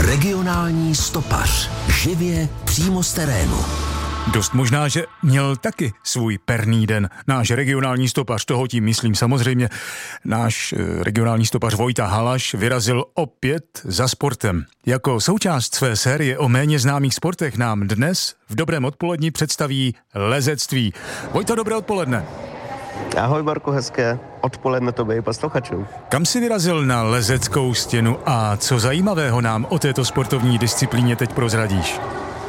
Regionální stopař. Živě přímo z terénu. Dost možná, že měl taky svůj perný den. Náš regionální stopař, toho tím myslím samozřejmě, náš regionální stopař Vojta Halaš vyrazil opět za sportem. Jako součást své série o méně známých sportech nám dnes v dobrém odpoledni představí lezectví. Vojto, dobré odpoledne. Ahoj Marku, hezké odpoledne tobě i posluchačům. Kam jsi vyrazil na lezeckou stěnu a co zajímavého nám o této sportovní disciplíně teď prozradíš?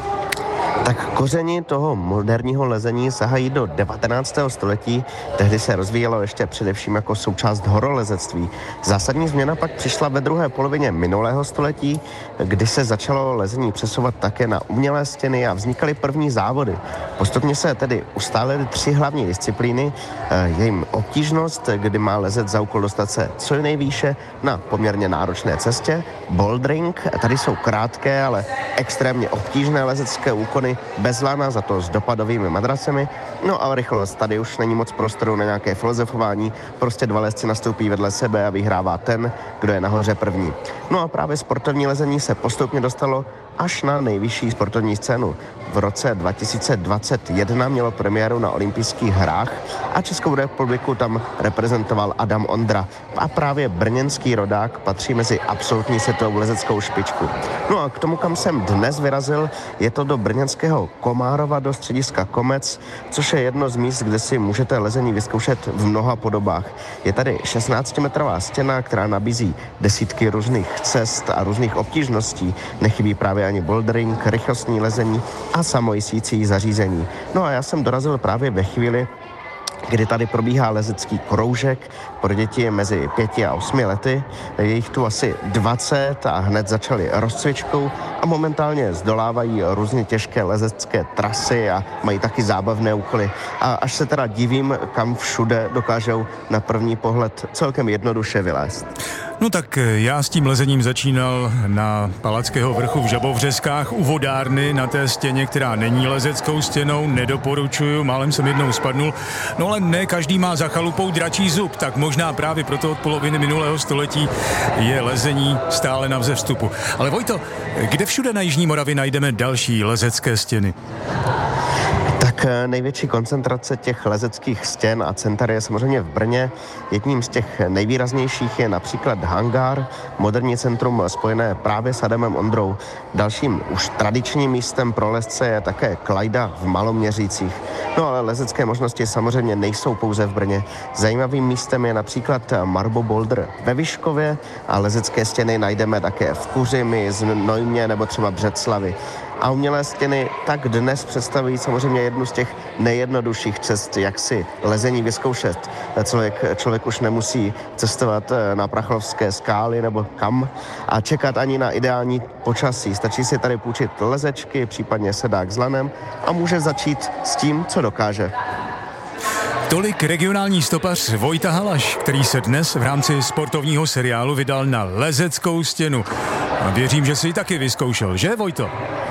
Tak kořeni toho moderního lezení sahají do 19. století, tehdy se rozvíjelo ještě především jako součást horolezectví. Zásadní změna pak přišla ve druhé polovině minulého století, kdy se začalo lezení přesouvat také na umělé stěny a vznikaly první závody. Postupně se tedy ustálily 3 hlavní disciplíny, jejím obtížnost, kdy má lezec za úkol dostat se co nejvýše na poměrně náročné cestě, bouldering, tady jsou krátké, ale extrémně obtížné lezecké úkony, bez lana, za to s dopadovými madracemi. No a rychlost, tady už není moc prostoru na nějaké filozofování, prostě 2 lezci nastoupí vedle sebe a vyhrává ten, kdo je nahoře první. No a právě sportovní lezení se postupně dostalo až na nejvyšší sportovní scénu. V roce 2021 mělo premiéru na olympijských hrách a Českou republiku tam reprezentoval Adam Ondra. A právě brněnský rodák patří mezi absolutní světovou lezeckou špičku. No a k tomu, kam jsem dnes vyrazil, je to do brněnského Komárova, do střediska Komec, což je jedno z míst, kde si můžete lezení vyzkoušet v mnoha podobách. Je tady 16-metrová stěna, která nabízí desítky různých cest a různých obtížností. Nechybí právě ani bouldering, rychlostní lezení a samojistící zařízení. No a já jsem dorazil právě ve chvíli, kdy tady probíhá lezecký kroužek pro děti mezi 5 a 8 lety. Je jich tu asi 20 a hned začali rozcvičkou a momentálně zdolávají různě těžké lezecké trasy a mají taky zábavné úkoly. A až se teda divím, kam všude dokážou na první pohled celkem jednoduše vylézt. No tak já s tím lezením začínal na Palackého vrchu v Žabovřeskách u vodárny na té stěně, která není lezeckou stěnou, nedoporučuju, málem jsem jednou spadnul. No ale ne každý má za chalupou dračí zub, tak možná právě proto od poloviny minulého století je lezení stále na vzestupu. Ale Vojto, kde všude na Jižní Moravě najdeme další lezecké stěny? Tak největší koncentrace těch lezeckých stěn a center je samozřejmě v Brně. Jedním z těch nejvýraznějších je například Hangár, moderní centrum spojené právě s Adamem Ondrou. Dalším už tradičním místem pro lezce je také Klajda v Maloměřících. No ale lezecké možnosti samozřejmě nejsou pouze v Brně. Zajímavým místem je například Marbo Boulder ve Vyškově a lezecké stěny najdeme také v Kuřimi, Znojmě nebo třeba Břeclavi. A umělé stěny tak dnes představují samozřejmě jednu z těch nejjednodušších cest, jak si lezení vyzkoušet. Člověk už nemusí cestovat na Prachlovské skály nebo kam a čekat ani na ideální počasí. Stačí si tady půjčit lezečky, případně sedák s lanem a může začít s tím, co dokáže. Tolik regionální stopař Vojta Halaš, který se dnes v rámci sportovního seriálu vydal na lezeckou stěnu. A věřím, že si ji taky vyzkoušel, že Vojto?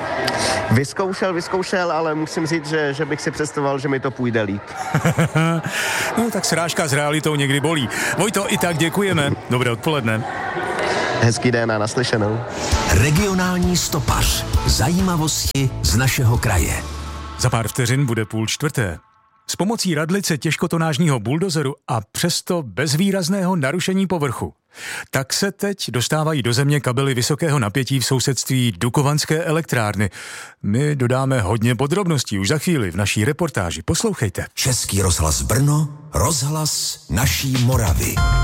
Vyzkoušel, ale musím říct, že bych si představoval, že mi to půjde líp. No tak srážka s realitou někdy bolí. Vojto, i tak děkujeme. Dobré odpoledne. Hezký den a naslyšenou. Regionální stopař. Zajímavosti z našeho kraje. Za pár vteřin bude 3:30. S pomocí radlice těžkotonážního buldozeru a přesto bez výrazného narušení povrchu. Tak se teď dostávají do země kabely vysokého napětí v sousedství Dukovanské elektrárny. My dodáme hodně podrobností už za chvíli v naší reportáži. Poslouchejte. Český rozhlas Brno, rozhlas naší Moravy.